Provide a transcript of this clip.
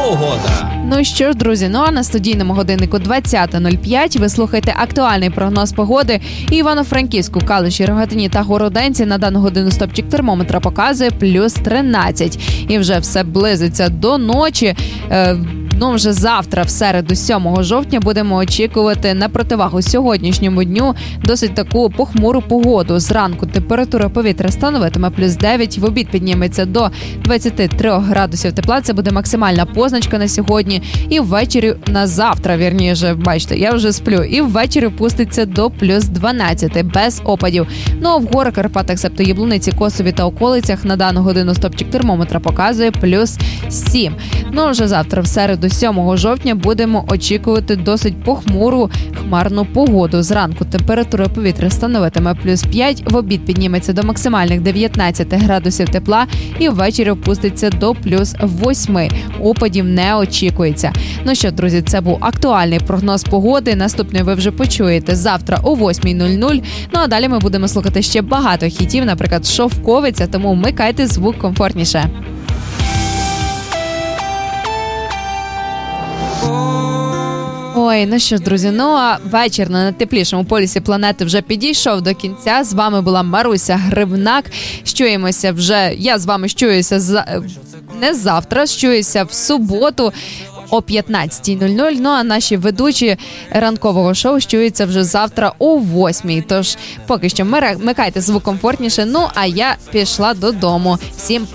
погода. Ну що ж, друзі, а на студійному годиннику 20:05 ви слухаєте актуальний прогноз погоди. І Івано-Франківську, Калуші, Рогатині та Городенці на дану годину стопчик термометра показує плюс 13. І вже все близиться до ночі. Вже завтра, в середу, 7 жовтня, будемо очікувати на противагу сьогоднішньому дню досить таку похмуру погоду. Зранку температура повітря становитиме плюс 9, в обід підніметься до 23 градусів тепла. Це буде максимальна позначка на сьогодні. І ввечері на завтра, вірніше, бачите, я вже сплю. І ввечері пуститься до плюс 12, без опадів. А в горах, Карпатах, себто Яблуниці, Косові та околицях на дану годину стопчик термометра показує плюс 7. Вже завтра, в середу, 7 жовтня, будемо очікувати досить похмуру хмарну погоду. Зранку температура повітря становитиме плюс 5, в обід підніметься до максимальних 19 градусів тепла і ввечері опуститься до плюс 8. Опадів не очікується. Ну що, друзі, це був актуальний прогноз погоди. Наступний ви вже почуєте завтра о 8:00. А далі ми будемо слухати ще багато хітів, наприклад, «Шовковиця», тому вмикайте звук комфортніше. Ну що ж, друзі, а вечір на найтеплішому полюсі планети вже підійшов до кінця. З вами була Маруся Гривнак. Я з вами щуюся не завтра, щуюся в суботу о 15:00. А наші ведучі ранкового шоу щуються вже завтра о 8:00. Тож поки що вмикайте звук комфортніше. А я пішла додому. Всім